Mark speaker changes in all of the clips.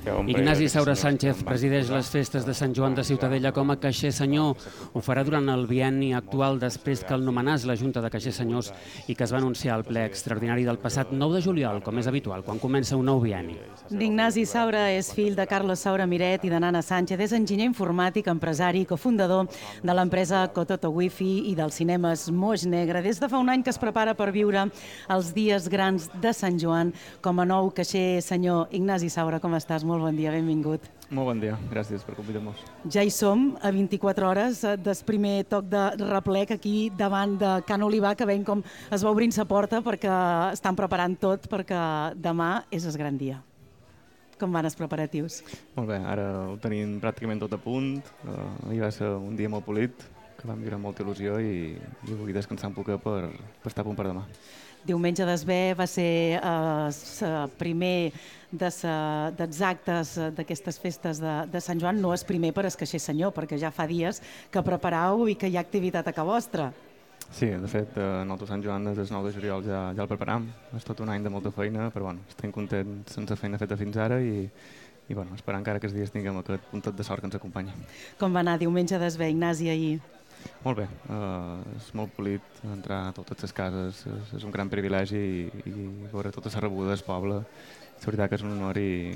Speaker 1: Ignasi Saura Sánchez presideix les festes de Sant Joan de Ciutadella com a caixer senyor. Ho farà durant el bienni actual després que el nomenàs la Junta de Caixers Senyors i que es va anunciar al ple extraordinari del passat 9 de juliol, com és habitual, quan comença un nou bienni.
Speaker 2: Ignasi Saura és fill de Carlos Saura Miret i de Nana Sánchez. És enginyer informàtic, empresari, cofundador de l'empresa Cototo Wifi i dels cinemes Moix Negre. Des de fa un any que es prepara per viure els dies grans de Sant Joan com a nou caixer senyor. Ignasi Saura, com estàs? Molt bon dia, benvingut.
Speaker 3: Molt bon dia, gràcies per convidar-nos.
Speaker 2: Ja hi som, a 24 hores del primer toc de replec aquí davant de Can Olivar, que veiem com es va obrint sa porta perquè estan preparant tot perquè demà és el gran dia. Com van els preparatius?
Speaker 3: Molt bé, ara ho tenim pràcticament tot a punt. Ahir va ser un dia molt polit, que vam viure amb molta il·lusió i vull descansar un poc per estar a punt per demà.
Speaker 2: Diumenge d'Esber va ser el primer dels actes d'aquestes festes de Sant Joan, no és primer per escaixer senyor, perquè ja fa dies que preparau i que hi ha activitat a casa vostra.
Speaker 3: Sí, de fet, el nostre Sant Joan des del 9 de juliol ja el preparam. És tot un any de molta feina, però estem contents sense feina feta fins ara i esperant que ara aquests dies tinguem aquest puntet de sort que ens acompanyi.
Speaker 2: Com va anar diumenge d'Esber, Ignasi, ahir?
Speaker 3: Molt bé, és molt polit entrar a totes les cases, és un gran privilegi i veure tota la rebuda del poble. És veritat que és un honor i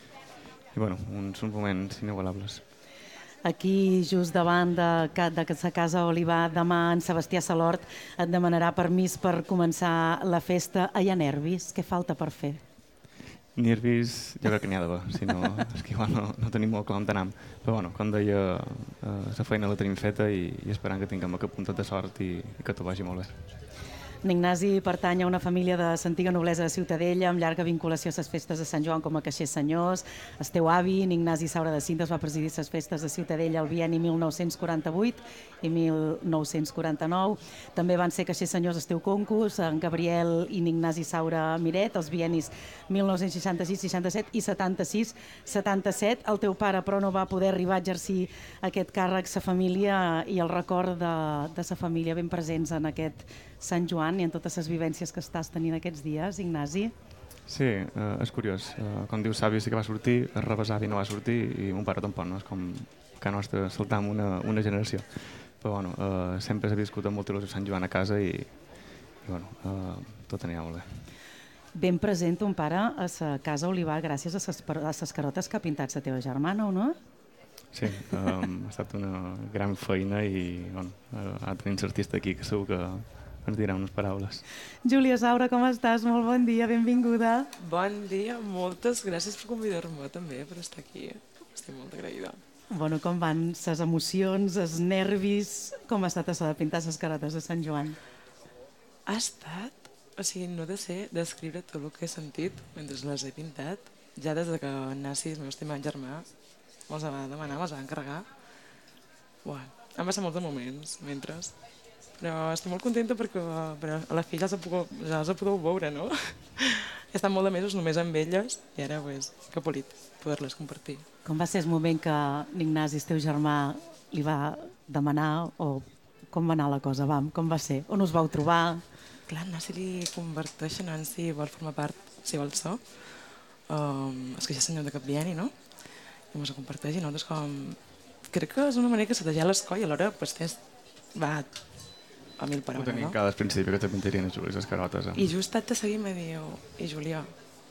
Speaker 3: uns moments inigualables.
Speaker 2: Aquí, just davant de la Casa Olivar, demà en Sebastià Salort et demanarà permís per començar la festa. Hi ha nervis? Què falta per fer?
Speaker 3: Nervis, jo crec que n'hi ha d'haver, si no, és que igual no tenim molt clar on anem. Però com deia, la feina la tenim feta i esperant que tinguem aquest puntet de sort i que tot vagi molt bé.
Speaker 2: Ignasi pertany a una família de l'antiga noblesa de Ciutadella amb llarga vinculació a les festes de Sant Joan com a caixers senyors. El teu avi, Ignasi Saura de Cintes, va presidir les festes de Ciutadella el bienni 1948 i 1949. També van ser caixers senyors el teu concurs, en Gabriel i Ignasi Saura Miret, els biennis 1966-67 i 76-77. El teu pare, però, no va poder arribar a exercir aquest càrrec. La família i el record de la família ben presents en aquest Sant Joan i en totes les vivències que estàs tenint aquests dies, Ignasi?
Speaker 3: Sí, és curiós. Com diu Sàvio sí que va sortir, el rebesavi no va sortir i mon pare tampoc, no? És com que nostre saltam una generació. Però sempre s'ha viscut amb molta il·lusió Sant Joan a casa i tot anirà molt bé.
Speaker 2: Ben present ton pare a la Casa Olivar gràcies a les carotes que ha pintat la teva germana, o no?
Speaker 3: Sí, ha estat una gran feina i ara tenim l'artista aquí que segur que ens dirà unes paraules.
Speaker 2: Júlia Saura, com estàs? Molt bon dia, benvinguda.
Speaker 4: Bon dia, moltes gràcies per convidar-me també per estar aquí. Estic molt agraïda.
Speaker 2: Com van les emocions, els nervis? Com ha estat això de pintar les carotes de Sant Joan?
Speaker 4: Ha estat, no de ser descriure tot el que he sentit mentre les he pintat. Ja des que Nasi, el meu estimat germà, me'ls va demanar, me'ls va encarregar. Han passat molts moments mentre. Però estic molt contenta perquè a la fi ja els podeu veure, no? He estat molt de mesos només amb elles i ara que polit poder-les compartir.
Speaker 2: Com va ser el moment que l'Ignasi, el teu germà, li va demanar o com va anar la cosa? Com va ser? On us vau trobar?
Speaker 4: Clar, Nasi li converteix en si vol formar part, si vol ser, és que ja senyor de cap bienni, no? I ens ho comparteix i nosaltres crec que és una manera que se t'ha l'escoll i alhora va a mil per hora, no?
Speaker 3: Ho tenim cada principi que te pintarien les carotes.
Speaker 4: I just de seguir me diu, i Julià,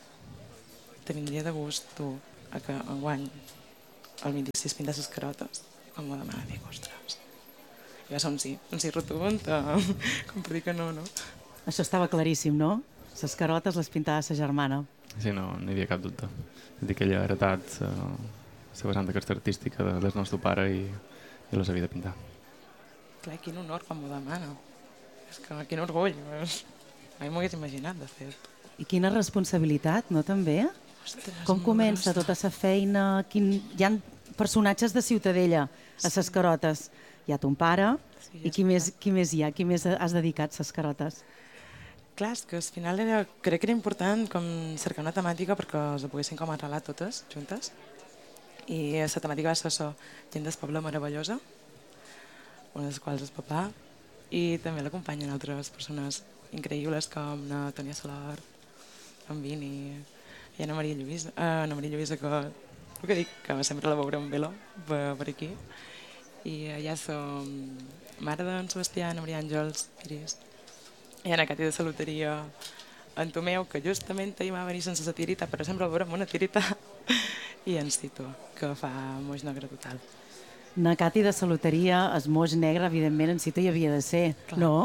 Speaker 4: te vindria de gust tu a que enguany el 26 pintes les carotes? I quan m'ho demana, dic, ostres. I va ser un sí rotund, com per dir que no, no?
Speaker 2: Això estava claríssim, no? Les carotes les pintava sa germana.
Speaker 3: Sí, no hi havia cap dubte. És dir que ella ha heretat la vessant aquesta artística del nostre pare i les havia de pintar.
Speaker 4: Clar, quin honor quan m'ho demana. És que quin orgull. Mai m'ho hagués imaginat, de fet.
Speaker 2: I quina responsabilitat, no, també?
Speaker 4: Ostres,
Speaker 2: com comença tota la feina? Hi ha personatges de Ciutadella a les carotes. Hi ha ton pare i qui més hi ha? Qui més has dedicat a les carotes?
Speaker 4: Clar, és que al final crec que era important com cercar una temàtica perquè les poguessin com arrelar totes juntes. I la temàtica va ser això, gent del poble meravellosa, una de les quals és papà, i també l'acompanyen altres persones increïbles com la Tònia Solar, en Vini i Ana Maria Lluïsa, que el que dic, que sempre la veurem velo per aquí. I allà som mare d'en Sebastià, Ana Maria Àngels, Iris, i Ana Cati de Saluteria, en Tomeu, que justament ahir va venir sense la tirita, però sempre el veurem una tirita, i en Cito, que fa moix negre total.
Speaker 2: Na Cati de Saluteria, es moix negre, evidentment, en Cito hi havia de ser, clar. No?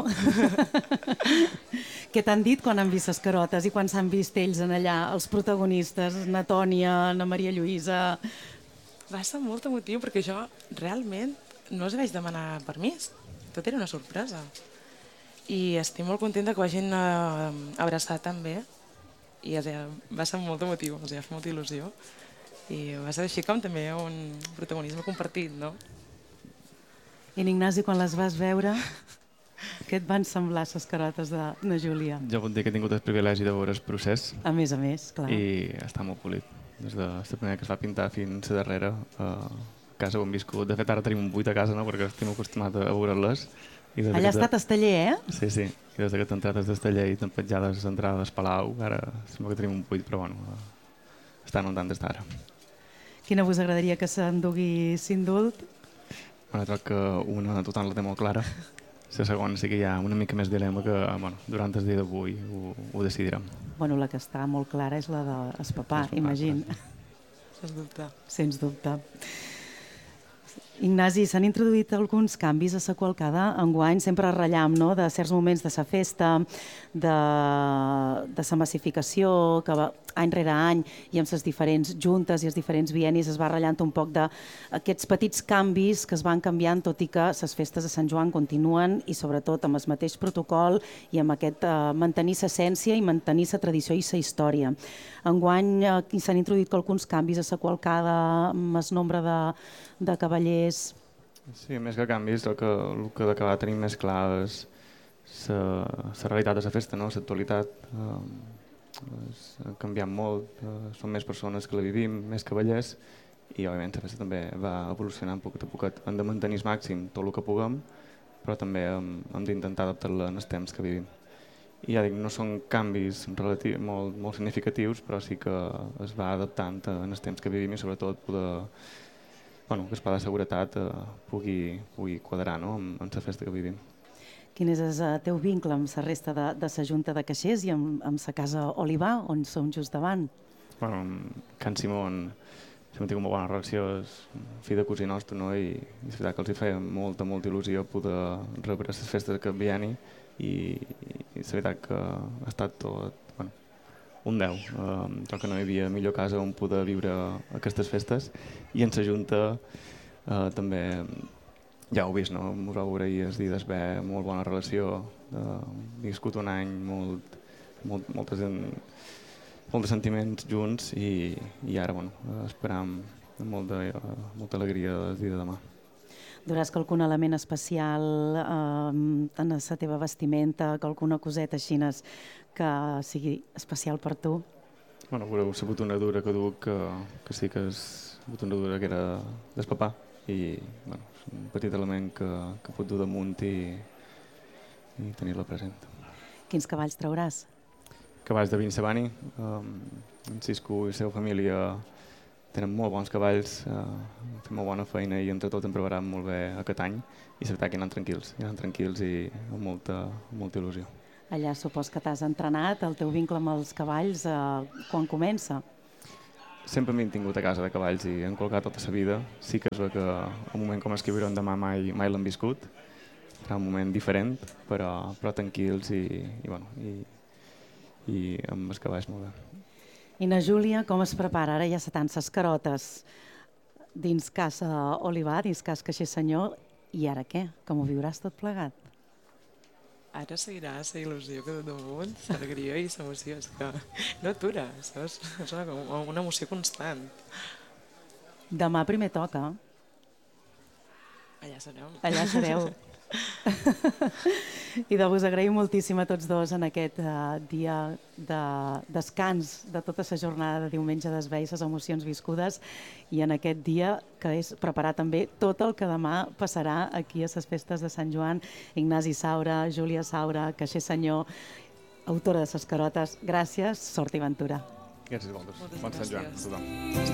Speaker 2: Què t'han dit quan han vist les carotes i quan s'han vist ells en allà, els protagonistes, na Tònia, na Maria Lluïsa?
Speaker 4: Va ser molt emotiu perquè jo realment no els vaig demanar permís. Tot era una sorpresa. I estic molt contenta que ho hagin abraçat tan bé. I va ser molt emotiu, els va fer molta il·lusió. I va ser així com també un protagonisme compartit, no?
Speaker 2: I Ignasi, quan les vas veure, què et van semblar les carotes de na Júlia?
Speaker 3: Jo puc dir que he tingut el privilegi de veure el procés.
Speaker 2: A més, clar.
Speaker 3: I està molt polit. Des de la primera que es va pintar fins a darrere, a casa ho hem viscut. De fet, ara tenim un buit a casa, no?, perquè estem acostumats a veure-les.
Speaker 2: Allà ha estat Esteller, eh?
Speaker 3: Sí, sí. I des que t'he entrat des d'Esteller i t'han petjat les entrades Palau, ara sembla que tenim un buit, però bueno, està no tant des d'ara.
Speaker 2: Quina vos agradaria que s'endugui Sindult?
Speaker 3: Bueno, troc que una total la té molt clara. La segona sí que hi ha una mica més dilema que durant el dia d'avui ho decidirem.
Speaker 2: Bueno, la que està molt clara és la del papà, imagina.
Speaker 4: Sens dubte.
Speaker 2: Sens dubte. Ignasi, s'han introduït alguns canvis a la qualcada. Enguany sempre ratllam, no?, de certs moments de la festa, de la massificació, que any rere any i amb les diferents juntes i els diferents biennis es va ratllant un poc d'aquests petits canvis que es van canviant, tot i que les festes de Sant Joan continuen i sobretot amb el mateix protocol i amb aquest mantenir l'essència i mantenir la tradició i la història. Enguany s'han introduït alguns canvis a la qualcada amb el nombre de cavallers.
Speaker 3: Sí, més que canvis, el que d'acabar tenim més clar és la realitat de la festa, no?, l'actualitat. Ha canviat molt, són més persones que la vivim, més cavallers, i òbviament la festa també va evolucionant poquet a poquet. Hem de mantenir al màxim tot el que puguem, però també hem d'intentar adaptar-la en els temps que vivim. I ja dic, no són canvis molt significatius, però sí que es va adaptant en els temps que vivim i sobretot que el pla de seguretat pugui quadrar, no?, amb la festa que vivim.
Speaker 2: Quin és el teu vincle amb la resta de la Junta de Caixers i amb la Casa Olivar, on som just davant?
Speaker 3: Amb Can Simón sempre tinc una bona relació, és fill de cosí nostre, no?, i és veritat que els feia molta il·lusió poder rebre les festes d'aquest bienni i és veritat que ha estat tot un 10. Crec que no hi havia millor casa on poder viure aquestes festes i en la Junta també ja ho he vist, no? Us vau veure ahir els dies bé, molt bona relació, he viscut un any molts sentiments junts i ara esperam amb molta alegria el dia de demà.
Speaker 2: Duràs que algun element especial en la teva vestimenta, que alguna coseta així que sigui especial per tu?
Speaker 3: Veureu la botonadura que duc, que sí que és la botonadura que era del papà i és un petit element que pot dur damunt i tenir-la present.
Speaker 2: Quins cavalls trauràs?
Speaker 3: Cavalls de Vincebani. En Cisco i la seva família tenen molt bons cavalls, fem molt bona feina i entre tots hem preparat molt bé aquest any i és veritat que hi anem tranquils i amb molta il·lusió.
Speaker 2: Allà supos que t'has entrenat, el teu vincle amb els cavalls, quan comença?
Speaker 3: Sempre m'he tingut a casa de cavalls i hem colgat tota la vida. Sí que és que un moment com el que viurem demà mai l'hem viscut. Serà un moment diferent, però tranquils i amb els cavalls molt bé.
Speaker 2: I na Júlia, com es prepara? Ara ja se tant ses carotes dins Casa Olivar, dins Casa Caixer Senyor, i ara què? Com ho viuràs tot plegat?
Speaker 4: Ara seguirà la il·lusió que tot damunt, l'alegria i l'emoció, és que no atura, saps? És una emoció constant.
Speaker 2: Demà primer toca.
Speaker 4: Allà sereu.
Speaker 2: Allà sereu. I de vos agraïm moltíssim a tots dos en aquest dia de descans de tota la jornada de diumenge d'esveig, les emocions viscudes, i en aquest dia que és preparar també tot el que demà passarà aquí a les festes de Sant Joan. Ignasi Saura, Júlia Saura, Caixer Senyor, autora de les carotes, gràcies, sort i ventura.
Speaker 3: Gràcies a vosaltres.
Speaker 4: Moltes
Speaker 3: Bon Sant Joan a
Speaker 4: gràcies.
Speaker 3: tothom.